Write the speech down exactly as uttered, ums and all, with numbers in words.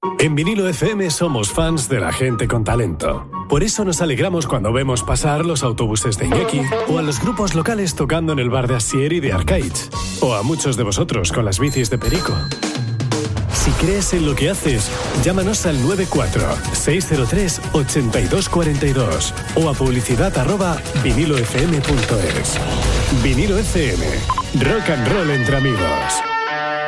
En Vinilo F M somos fans de la gente con talento. Por eso nos alegramos cuando vemos pasar los autobuses de Iñaki o a los grupos locales tocando en el bar de Asier y de Arcaiz, o a muchos de vosotros con las bicis de Perico. Si crees en lo que haces, llámanos al nueve cuatro seis cero tres ocho dos cuatro dos o a publicidad arroba vinilo f m punto es. Vinilo F M, rock and roll entre amigos.